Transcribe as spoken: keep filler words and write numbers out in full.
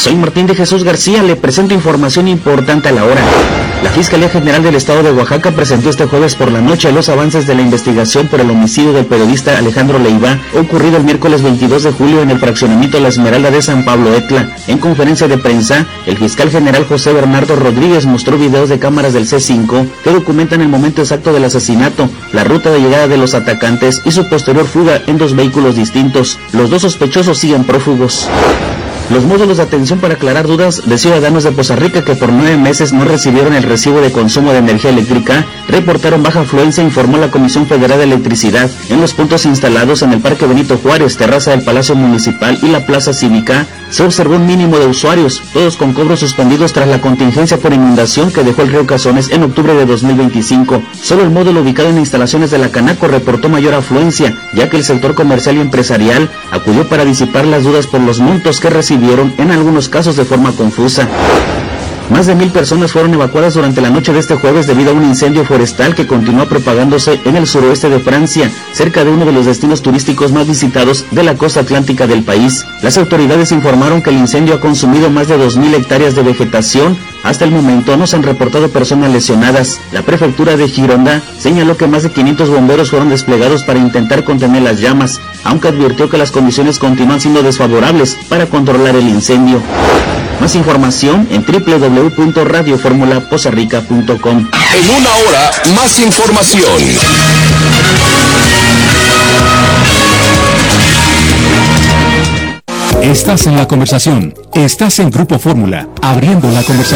Soy Martín de Jesús García, le presento información importante a la hora. La Fiscalía General del Estado de Oaxaca presentó este jueves por la noche los avances de la investigación por el homicidio del periodista Alejandro Leiva, ocurrido el miércoles veintidós de julio en el fraccionamiento La Esmeralda de San Pablo Etla. En conferencia de prensa, el fiscal general José Bernardo Rodríguez mostró videos de cámaras del C cinco que documentan el momento exacto del asesinato, la ruta de llegada de los atacantes y su posterior fuga en dos vehículos distintos. Los dos sospechosos siguen prófugos. Los módulos de atención para aclarar dudas de ciudadanos de Poza Rica que por nueve meses no recibieron el recibo de consumo de energía eléctrica reportaron baja afluencia, informó la Comisión Federal de Electricidad. En los puntos instalados en el Parque Benito Juárez, terraza del Palacio Municipal y la Plaza Cívica, se observó un mínimo de usuarios, todos con cobros suspendidos tras la contingencia por inundación que dejó el río Cazones en octubre de dos mil veinticinco. Solo el módulo ubicado en instalaciones de la Canaco reportó mayor afluencia, ya que el sector comercial y empresarial acudió para disipar las dudas por los montos que recibieron, en algunos casos de forma confusa. Más de mil personas fueron evacuadas durante la noche de este jueves debido a un incendio forestal que continúa propagándose en el suroeste de Francia, cerca de uno de los destinos turísticos más visitados de la costa atlántica del país. Las autoridades informaron que el incendio ha consumido más de dos mil hectáreas de vegetación. Hasta el momento no se han reportado personas lesionadas. La prefectura de Gironda señaló que más de quinientos bomberos fueron desplegados para intentar contener las llamas, aunque advirtió que las condiciones continúan siendo desfavorables para controlar el incendio. Más información en doble u doble u doble u punto radio fórmula poza rica punto com. En una hora, más información. Estás en la conversación. Estás en Grupo Fórmula, abriendo la conversación.